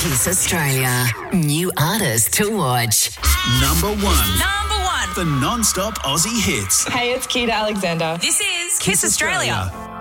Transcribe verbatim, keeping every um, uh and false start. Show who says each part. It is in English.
Speaker 1: Kiss Australia. New artist to watch.
Speaker 2: Number one.
Speaker 3: Number one.
Speaker 2: The non-stop Aussie hits.
Speaker 4: Hey, it's Keita Alexander.
Speaker 3: This is
Speaker 2: Kiss
Speaker 3: Kiss Australia.
Speaker 2: Australia.